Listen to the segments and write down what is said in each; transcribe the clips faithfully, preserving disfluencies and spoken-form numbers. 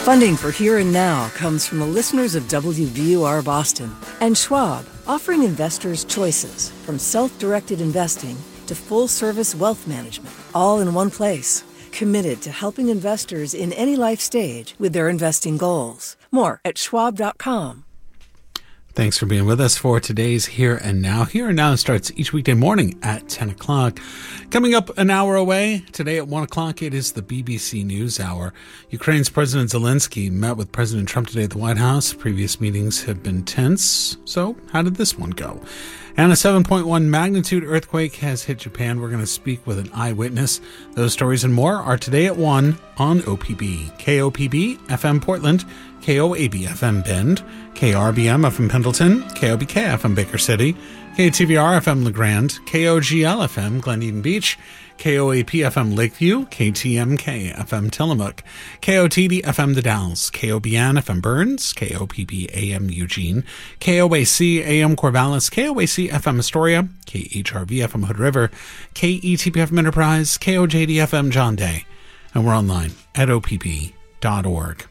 Funding for Here and Now comes from the listeners of W B U R Boston and Schwab, offering investors choices from self-directed investing to full-service wealth management, all in one place. Committed to helping investors in any life stage with their investing goals. More at schwab dot com. Thanks for being with us for today's Here and Now. Here and Now starts each weekday morning at ten o'clock. Coming up an hour away, today at one o'clock, it is the B B C News Hour. Ukraine's President Zelensky met with President Trump today at the White House. Previous meetings have been tense. So how did this one go? And a seven point one magnitude earthquake has hit Japan. We're going to speak with an eyewitness. Those stories and more are today at one on O P B. K O P B F M Portland, K O A B F M Bend, K R B M F M Pendleton, K O B K F M Baker City, K T V R F M LeGrand, K O G L F M Glen Eden Beach, K O A P F M Lakeview, K T M K F M Tillamook, K O T D F M The Dalles, K O B N F M Burns, K O P B A M Eugene, K O A C A M Corvallis, K O A C F M Astoria, K H R V F M Hood River, K E T P F M Enterprise, K O J D F M John Day, and we're online at O P B dot org.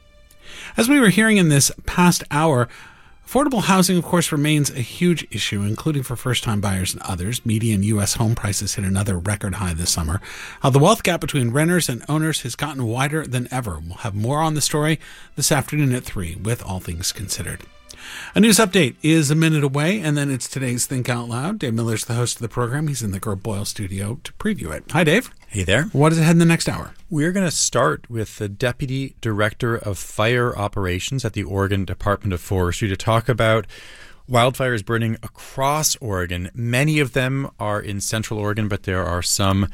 As we were hearing in this past hour, affordable housing, of course, remains a huge issue, including for first-time buyers and others. Median U S home prices hit another record high this summer. How the wealth gap between renters and owners has gotten wider than ever. We'll have more on the story this afternoon at three with All Things Considered. A news update is a minute away, and then it's today's Think Out Loud. Dave Miller's the host of the program. He's in the Gert Boyle studio to preview it. Hi, Dave. Hey there. What is ahead in the next hour? We're going to start with the Deputy Director of Fire Operations at the Oregon Department of Forestry to talk about wildfires burning across Oregon. Many of them are in Central Oregon, but there are some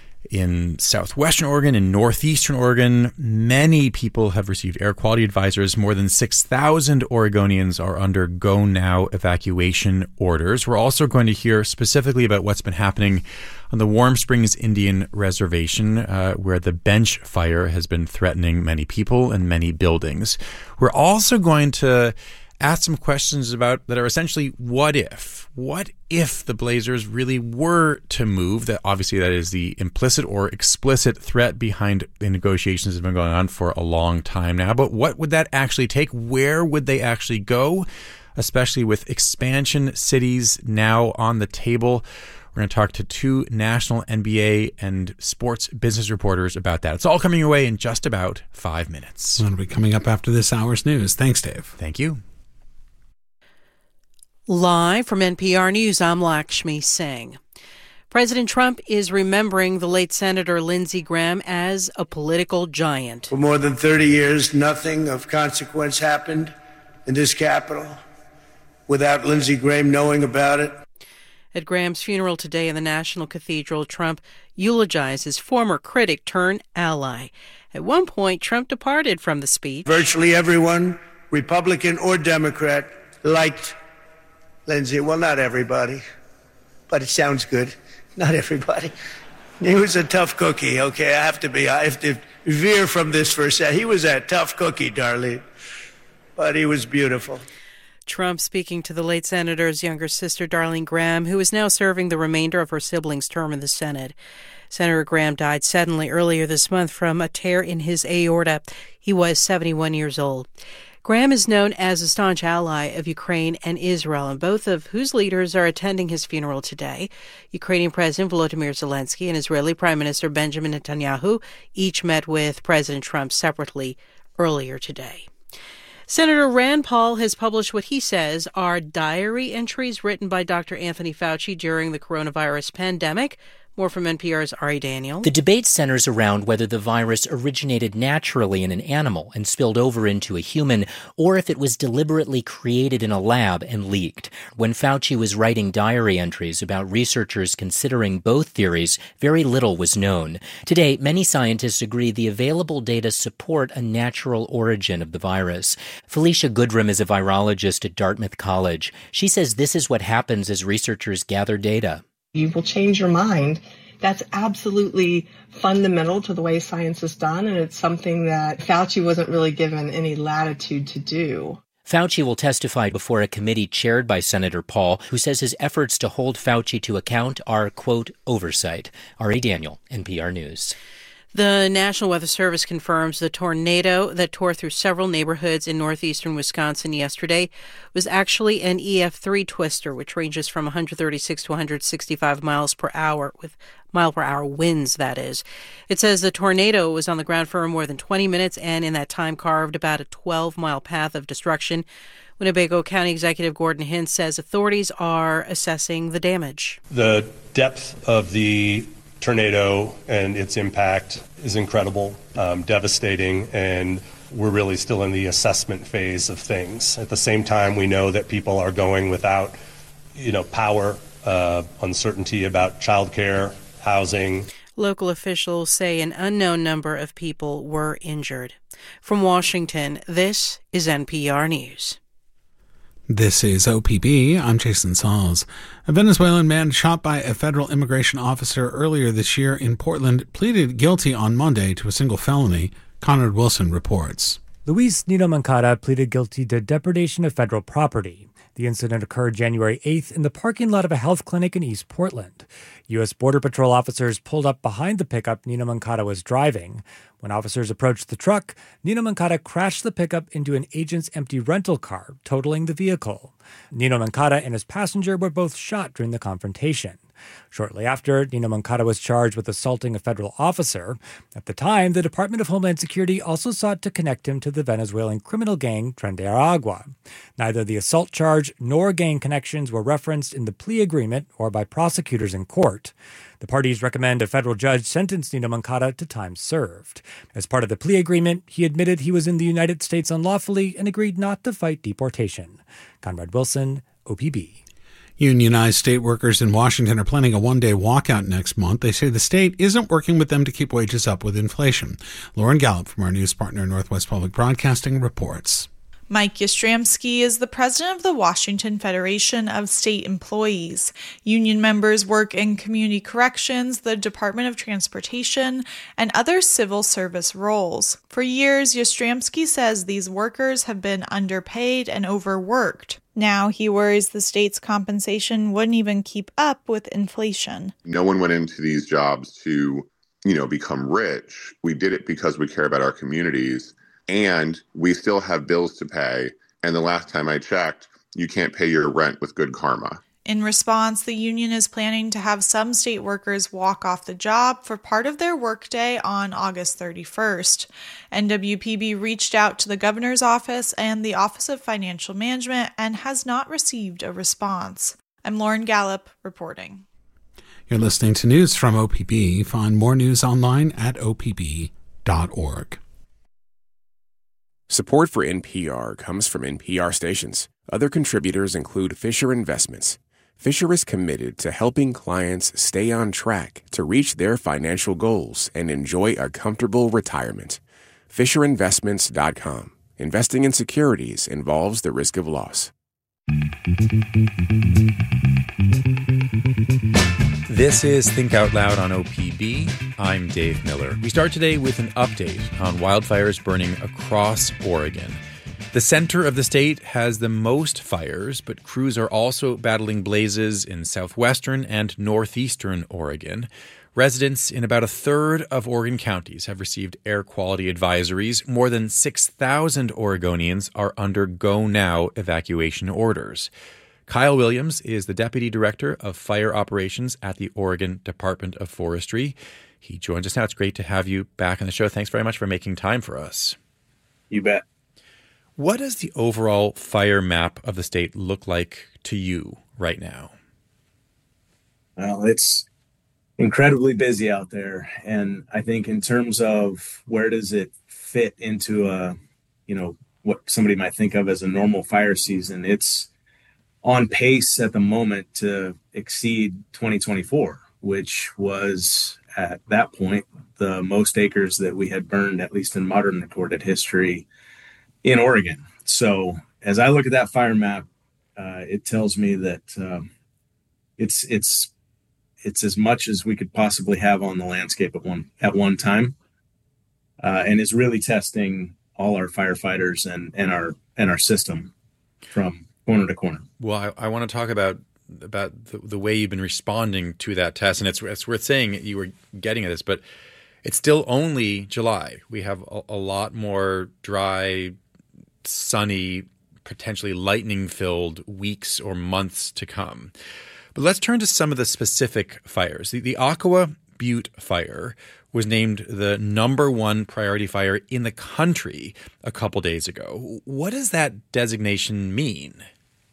in southwestern Oregon and northeastern Oregon. Many people have received air quality advisories. More than six thousand Oregonians are under Go Now evacuation orders. We're also going to hear specifically about what's been happening on the Warm Springs Indian Reservation, uh, where the bench fire has been threatening many people and many buildings. We're also going to ask some questions about that are essentially what if? What if the Blazers really were to move? That obviously that is the implicit or explicit threat behind the negotiations that have been going on for a long time now. But what would that actually take? Where would they actually go? Especially with expansion cities now on the table. We're going to talk to two national N B A and sports business reporters about that. It's all coming your way in just about five minutes. It'll be coming up after this hour's news. Thanks, Dave. Thank you. Live from N P R News, I'm Lakshmi Singh. President Trump is remembering the late Senator Lindsey Graham as a political giant. For more than thirty years, nothing of consequence happened in this Capitol without Lindsey Graham knowing about it. At Graham's funeral today in the National Cathedral, Trump eulogized his former critic turned ally. At one point, Trump departed from the speech. Virtually everyone, Republican or Democrat, liked Lindsey. Well, not everybody, but it sounds good. Not everybody. He was a tough cookie, okay? I have to be, I have to veer from this for a second. He was a tough cookie, Darlene, but he was beautiful. Trump speaking to the late senator's younger sister, Darlene Graham, who is now serving the remainder of her sibling's term in the Senate. Senator Graham died suddenly earlier this month from a tear in his aorta. He was seventy-one years old. Graham is known as a staunch ally of Ukraine and Israel, and both of whose leaders are attending his funeral today. Ukrainian President Volodymyr Zelensky and Israeli Prime Minister Benjamin Netanyahu each met with President Trump separately earlier today. Senator Rand Paul has published what he says are diary entries written by Doctor Anthony Fauci during the coronavirus pandemic. More from N P R's Ari Daniel. The debate centers around whether the virus originated naturally in an animal and spilled over into a human, or if it was deliberately created in a lab and leaked. When Fauci was writing diary entries about researchers considering both theories, very little was known. Today, many scientists agree the available data support a natural origin of the virus. Felicia Goodrum is a virologist at Dartmouth College. She says this is what happens as researchers gather data. You will change your mind. That's absolutely fundamental to the way science is done, and it's something that Fauci wasn't really given any latitude to do. Fauci will testify before a committee chaired by Senator Paul, who says his efforts to hold Fauci to account are, quote, oversight. Ari Daniel, N P R News. The National Weather Service confirms the tornado that tore through several neighborhoods in northeastern Wisconsin yesterday was actually an E F three twister, which ranges from one hundred thirty-six to one hundred sixty-five miles per hour, with mile per hour winds, that is. It says the tornado was on the ground for more than twenty minutes and in that time carved about a twelve-mile path of destruction. Winnebago County Executive Gordon Hintz says authorities are assessing the damage. The depth of the tornado and its impact is incredible, um, devastating, and we're really still in the assessment phase of things. At the same time, we know that people are going without, you know, power, uh, uncertainty about childcare, housing. Local officials say an unknown number of people were injured. From Washington, this is N P R News. This is O P B. I'm Jason Sauls. A Venezuelan man shot by a federal immigration officer earlier this year in Portland pleaded guilty on Monday to a single felony. Conrad Wilson reports. Luis Nino Moncada pleaded guilty to depredation of federal property. The incident occurred January eighth in the parking lot of a health clinic in East Portland. U S. Border Patrol officers pulled up behind the pickup Nino Moncada was driving. When officers approached the truck, Nino Moncada crashed the pickup into an agent's empty rental car, totaling the vehicle. Nino Moncada and his passenger were both shot during the confrontation. Shortly after, Nino Moncada was charged with assaulting a federal officer. At the time, the Department of Homeland Security also sought to connect him to the Venezuelan criminal gang Tren de Aragua. Neither the assault charge nor gang connections were referenced in the plea agreement or by prosecutors in court. The parties recommend a federal judge sentence Nino Moncada to time served. As part of the plea agreement, he admitted he was in the United States unlawfully and agreed not to fight deportation. Conrad Wilson, O P B. Unionized state workers in Washington are planning a one-day walkout next month. They say the state isn't working with them to keep wages up with inflation. Lauren Gallup from our news partner, Northwest Public Broadcasting, reports. Mike Yastrzemski is the president of the Washington Federation of State Employees. Union members work in community corrections, the Department of Transportation, and other civil service roles. For years, Yastrzemski says these workers have been underpaid and overworked. Now he worries the state's compensation wouldn't even keep up with inflation. No one went into these jobs to, you know, become rich. We did it because we care about our communities. And we still have bills to pay. And the last time I checked, you can't pay your rent with good karma. In response, the union is planning to have some state workers walk off the job for part of their workday on August thirty-first. N W P B reached out to the governor's office and the Office of Financial Management and has not received a response. I'm Lauren Gallup reporting. You're listening to news from O P B. Find more news online at O P B dot org. Support for N P R comes from N P R stations. Other contributors include Fisher Investments. Fisher is committed to helping clients stay on track to reach their financial goals and enjoy a comfortable retirement. Fisher Investments dot com. Investing in securities involves the risk of loss. This is Think Out Loud on O P B. I'm Dave Miller. We start today with an update on wildfires burning across Oregon. The center of the state has the most fires, but crews are also battling blazes in southwestern and northeastern Oregon. Residents in about a third of Oregon counties have received air quality advisories. More than six thousand Oregonians are under Go Now evacuation orders. Kyle Williams is the Deputy Director of Fire Operations at the Oregon Department of Forestry. He joins us now. It's great to have you back on the show. Thanks very much for making time for us. You bet. What does the overall fire map of the state look like to you right now? Well, it's incredibly busy out there. And I think in terms of where does it fit into a, you know, what somebody might think of as a normal fire season, it's on pace at the moment to exceed twenty twenty-four, which was at that point the most acres that we had burned, at least in modern recorded history, in Oregon. So as I look at that fire map, uh, it tells me that um, it's it's it's as much as we could possibly have on the landscape at one at one time, uh, and is really testing all our firefighters and and our and our system from corner to corner. Well, I, I want to talk about about the, the way you've been responding to that test, and it's it's worth saying you were getting at this, but It's still only July. We have a, a lot more dry, sunny, potentially lightning-filled weeks or months to come. But let's turn to some of the specific fires. The, the Aqua Butte fire was named the number one priority fire in the country a couple days ago. What does that designation mean?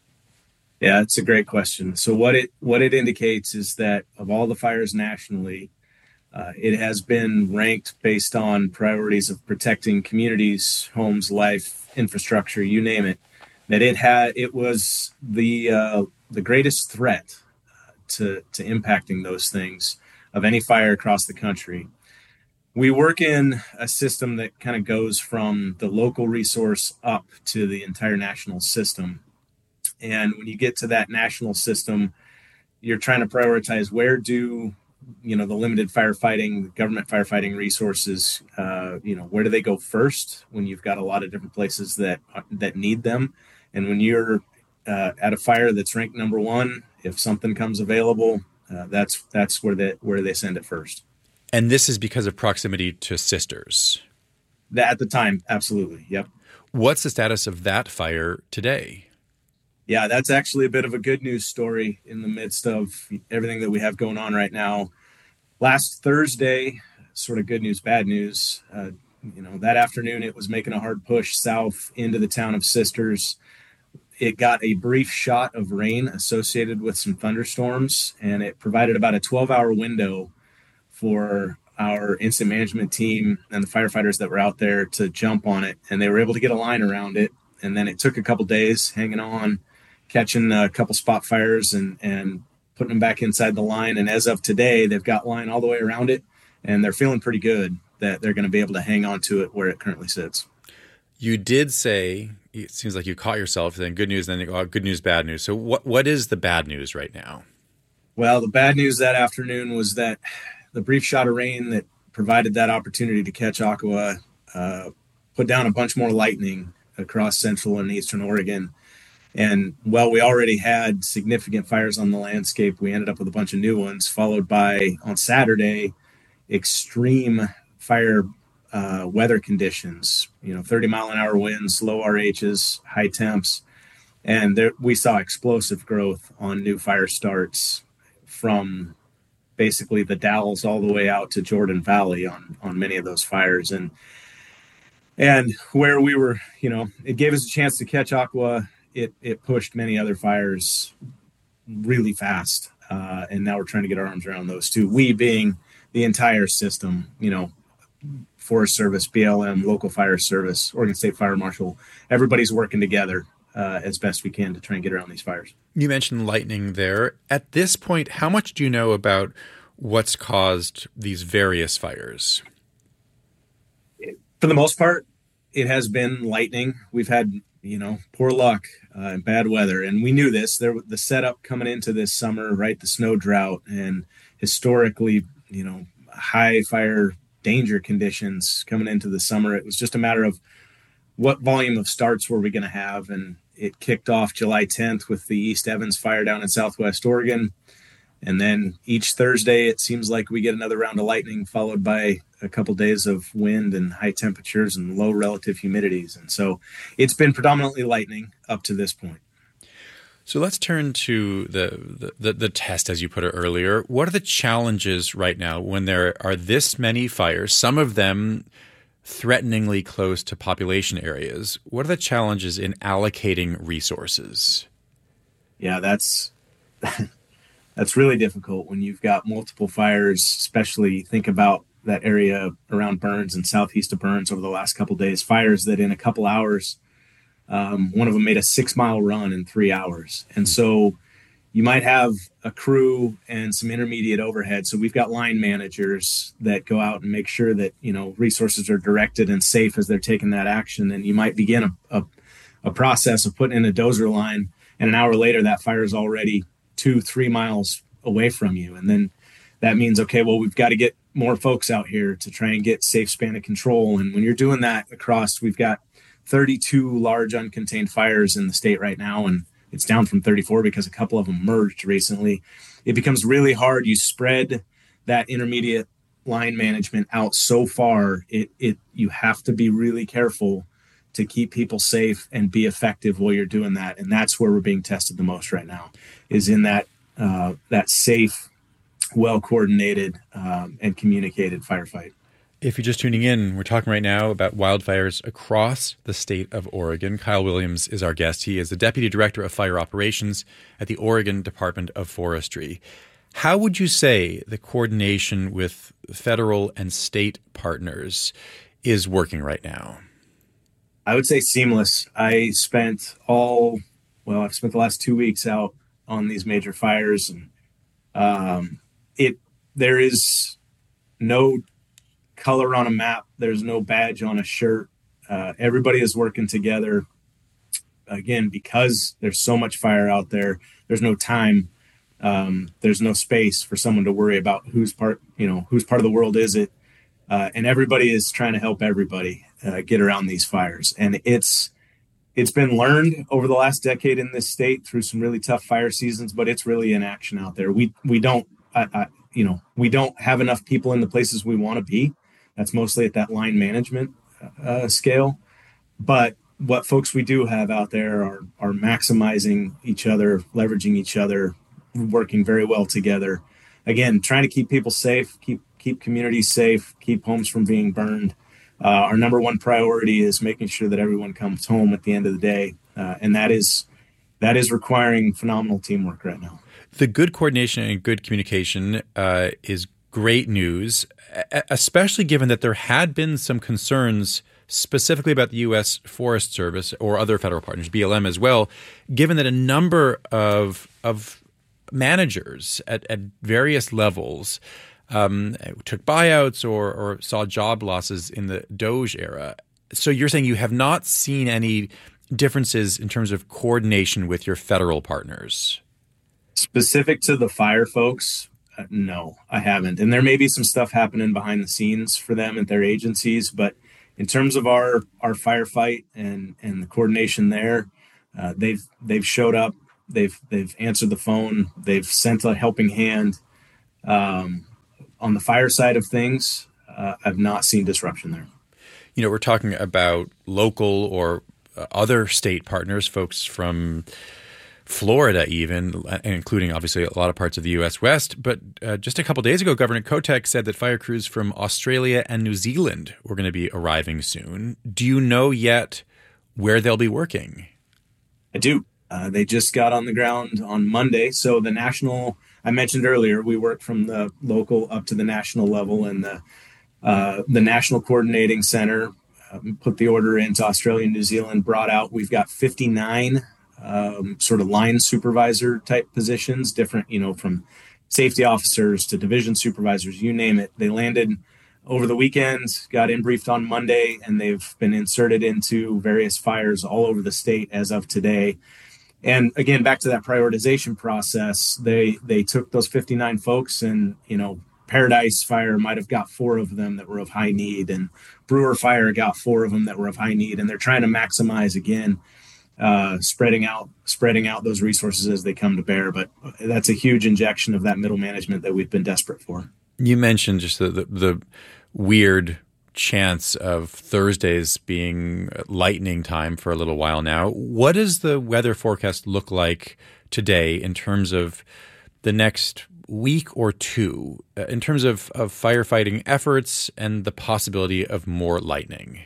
Yeah, it's a great question. So what it what it indicates is that of all the fires nationally, uh, it has been ranked based on priorities of protecting communities, homes, life, infrastructure, you name it. That it had it was the uh, the greatest threat uh, to to impacting those things of any fire across the country. We work in a system that kind of goes from the local resource up to the entire national system. And when you get to that national system, you're trying to prioritize where do, you know, the limited firefighting, government firefighting resources, uh, you know, where do they go first when you've got a lot of different places that that need them. And when you're uh, at a fire that's ranked number one, if something comes available, uh, that's that's where they, where they send it first. And this is because of proximity to Sisters. That, at the time, absolutely. Yep. What's the status of that fire today? Yeah, that's actually a bit of a good news story in the midst of everything that we have going on right now. Last Thursday, sort of good news, bad news. Uh, you know, that afternoon, it was making a hard push south into the town of Sisters. It got a brief shot of rain associated with some thunderstorms, and it provided about a twelve-hour window for our incident management team and the firefighters that were out there to jump on it, and they were able to get a line around it. And then it took a couple days hanging on, catching a couple spot fires and, and putting them back inside the line. And as of today, they've got line all the way around it, and they're feeling pretty good that they're going to be able to hang on to it where it currently sits. You did say, it seems like you caught yourself, then good news, then oh, good news, bad news. So what what is the bad news right now? Well, the bad news that afternoon was that the brief shot of rain that provided that opportunity to catch Aqua uh, put down a bunch more lightning across central and eastern Oregon. And while we already had significant fires on the landscape, we ended up with a bunch of new ones, followed by, on Saturday, extreme fire uh, weather conditions, you know, thirty mile an hour winds, low R Hs, high temps. And there, we saw explosive growth on new fire starts from basically the Dalles all the way out to Jordan Valley on, on many of those fires. And, and where we were, you know, it gave us a chance to catch Aqua. It, it pushed many other fires really fast. Uh, and now we're trying to get our arms around those too. We being the entire system, you know, Forest Service, B L M, local fire service, Oregon State Fire Marshal, everybody's working together uh, as best we can to try and get around these fires. You mentioned lightning there. At this point, how much do you know about what's caused these various fires? For the most part, it has been lightning. We've had, you know, poor luck uh, and bad weather. And we knew this. There, the setup coming into this summer, right, the snow drought and historically, you know, high fire danger conditions coming into the summer. It was just a matter of what volume of starts were we going to have. And it kicked off July tenth with the East Evans fire down in Southwest Oregon. And then each Thursday, it seems like we get another round of lightning, followed by a couple days of wind and high temperatures and low relative humidities. And so it's been predominantly lightning up to this point. So let's turn to the, the, the test, as you put it earlier. What are the challenges right now when there are this many fires, some of them threateningly close to population areas? What are the challenges in allocating resources? Yeah, that's... That's really difficult when you've got multiple fires, especially think about that area around Burns and southeast of Burns over the last couple of days. Fires that in a couple hours, um, one of them made a six mile run in three hours. And so you might have a crew and some intermediate overhead. So we've got line managers that go out and make sure that, you know, resources are directed and safe as they're taking that action. And you might begin a, a, a process of putting in a dozer line, and an hour later that fire is already two, three miles away from you. And then that means, okay, well, we've got to get more folks out here to try and get safe span of control. And when you're doing that across, we've got thirty-two large uncontained fires in the state right now, and it's down from thirty-four because a couple of them merged recently. It becomes really hard. You spread that intermediate line management out so far, it it you have to be really careful to keep people safe and be effective while you're doing that. And that's where we're being tested the most right now, is in that uh, that safe, well-coordinated um, and communicated firefight. If you're just tuning in, we're talking right now about wildfires across the state of Oregon. Kyle Williams is our guest. He is the Deputy Director of Fire Operations at the Oregon Department of Forestry. How would you say the coordination with federal and state partners is working right now? I would say seamless. I spent all, well, I've spent the last two weeks out on these major fires, and um, it there is no color on a map. There's no badge on a shirt. Uh, everybody is working together. Again, because there's so much fire out there, there's no time. Um, there's no space for someone to worry about whose part, you know, whose part of the world is it. Uh, and everybody is trying to help everybody uh, get around these fires. And it's, it's been learned over the last decade in this state through some really tough fire seasons, but it's really in action out there. We, we don't, I, I, you know, we don't have enough people in the places we want to be. That's mostly at that line management uh, scale. But what folks we do have out there are are maximizing each other, leveraging each other, working very well together. Again, trying to keep people safe, keep keep communities safe, keep homes from being burned. Uh, our number one priority is making sure that everyone comes home at the end of the day, uh, and that is that is requiring phenomenal teamwork right now. The good coordination and good communication uh, is great news, especially given that there had been some concerns specifically about the U S Forest Service or other federal partners, B L M as well, given that a number of of managers at, at various levels um, took buyouts or, or saw job losses in the Doge era. So you're saying you have not seen any differences in terms of coordination with your federal partners? Specific to the fire folks, Uh, no, I haven't. And there may be some stuff happening behind the scenes for them at their agencies, but in terms of our our firefight and and the coordination there, uh, they've they've showed up, they've they've answered the phone, they've sent a helping hand. Um, on the fire side of things, uh, I've not seen disruption there. You know, we're talking about local or uh, other state partners, folks from Florida even, including obviously a lot of parts of the U S West. But uh, just a couple days ago, Governor Kotek said that fire crews from Australia and New Zealand were going to be arriving soon. Do you know yet where they'll be working? I do. Uh, they just got on the ground on Monday. So the national, I mentioned earlier, we work from the local up to the national level, and the uh, the National Coordinating Center um, put the order into Australia and New Zealand, brought out, we've got fifty-nine Um, sort of line supervisor type positions, different, you know, from safety officers to division supervisors, you name it. They landed over the weekend, got in briefed on Monday, and they've been inserted into various fires all over the state as of today. And again, back to that prioritization process, they they took those fifty-nine folks, and, you know, Paradise Fire might have got four of them that were of high need, and Brewer Fire got four of them that were of high need, and they're trying to maximize again uh, spreading out, spreading out those resources as they come to bear. But that's a huge injection of that middle management that we've been desperate for. You mentioned just the, the, the weird chance of Thursdays being lightning time for a little while now. What does the weather forecast look like today in terms of the next week or two, uh, in terms of, of firefighting efforts and the possibility of more lightning?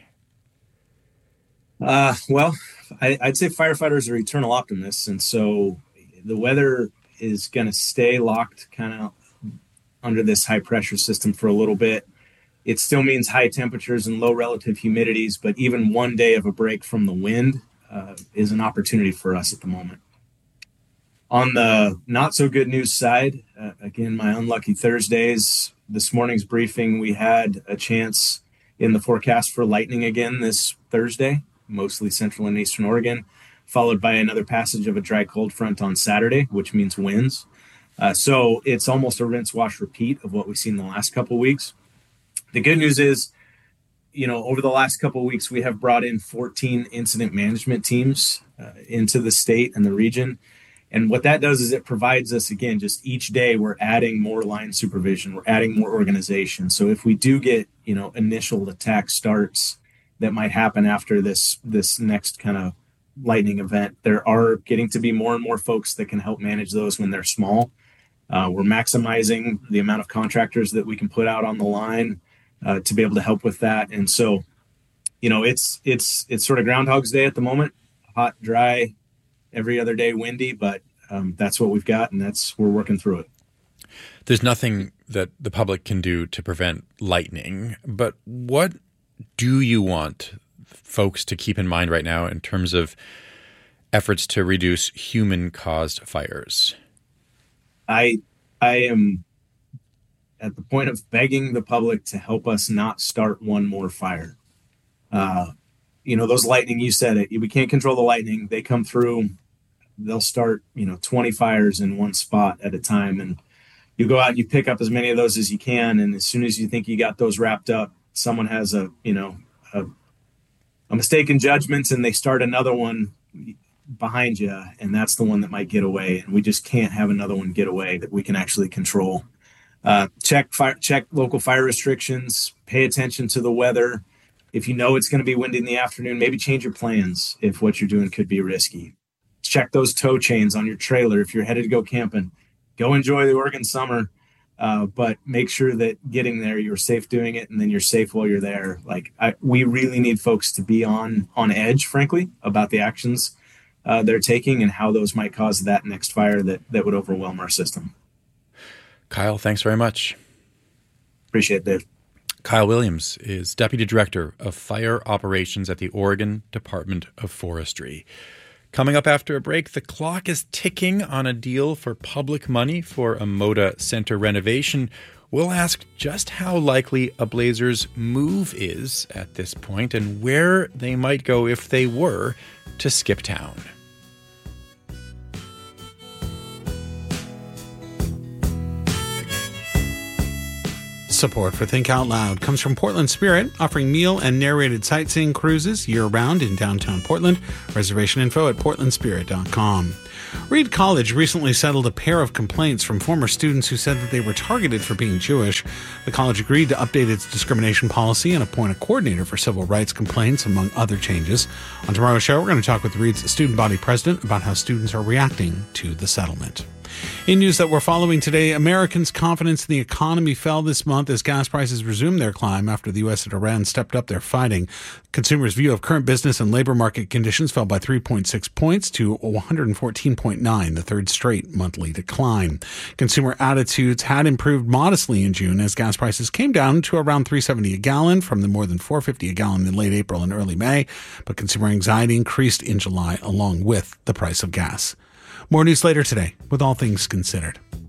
Uh, well, I, I'd say firefighters are eternal optimists. And so the weather is going to stay locked kind of under this high pressure system for a little bit. It still means high temperatures and low relative humidities, but even one day of a break from the wind uh, is an opportunity for us at the moment. On the not so good news side, uh, again, my unlucky Thursdays, this morning's briefing, we had a chance in the forecast for lightning again this Thursday, mostly central and eastern Oregon, followed by another passage of a dry cold front on Saturday, which means winds. Uh, so it's almost a rinse, wash, repeat of what we've seen the last couple of weeks. The good news is, you know, over the last couple of weeks, we have brought in fourteen incident management teams uh, into the state and the region. And what that does is it provides us, again, just each day we're adding more line supervision, we're adding more organization. So if we do get, you know, initial attack starts that might happen after this this next kind of lightning event, there are getting to be more and more folks that can help manage those when they're small. Uh, we're maximizing the amount of contractors that we can put out on the line uh, to be able to help with that. And so, you know, it's it's it's sort of Groundhog's Day at the moment, hot, dry, every other day windy, but um, that's what we've got, and that's we're working through it. There's nothing that the public can do to prevent lightning, but what do you want folks to keep in mind right now in terms of efforts to reduce human-caused fires? I I am at the point of begging the public to help us not start one more fire. Uh, you know, those lightning, you said it, we can't control the lightning. They come through, they'll start, you know, twenty fires in one spot at a time. And you go out and you pick up as many of those as you can. And as soon as you think you got those wrapped up, someone has a, you know, a, a mistake in judgment and they start another one behind you. And that's the one that might get away. And we just can't have another one get away that we can actually control. Uh, check fire, check local fire restrictions, pay attention to the weather. If you know it's going to be windy in the afternoon, maybe change your plans if what you're doing could be risky. Check those tow chains on your trailer. If you're headed to go camping, go enjoy the Oregon summer, uh, but make sure that getting there, you're safe doing it, and then you're safe while you're there. Like I, we really need folks to be on, on edge, frankly, about the actions uh, they're taking and how those might cause that next fire that, that would overwhelm our system. Kyle, thanks very much. Appreciate it, Dave. Kyle Williams is Deputy Director of Fire Operations at the Oregon Department of Forestry. Coming up after a break, the clock is ticking on a deal for public money for a Moda Center renovation. We'll ask just how likely a Blazers move is at this point and where they might go if they were to skip town. Support for Think Out Loud comes from Portland Spirit, offering meal and narrated sightseeing cruises year-round in downtown Portland. Reservation info at portland spirit dot com. Reed College recently settled a pair of complaints from former students who said that they were targeted for being Jewish. The college agreed to update its discrimination policy and appoint a coordinator for civil rights complaints, among other changes. On tomorrow's show, we're going to talk with Reed's student body president about how students are reacting to the settlement. In news that we're following today, Americans' confidence in the economy fell this month as gas prices resumed their climb after the U S and Iran stepped up their fighting. Consumers' view of current business and labor market conditions fell by three point six points to one hundred fourteen point nine, the third straight monthly decline. Consumer attitudes had improved modestly in June as gas prices came down to around three dollars and seventy cents a gallon from the more than four dollars and fifty cents a gallon in late April and early May, but consumer anxiety increased in July along with the price of gas. More news later today with All Things Considered.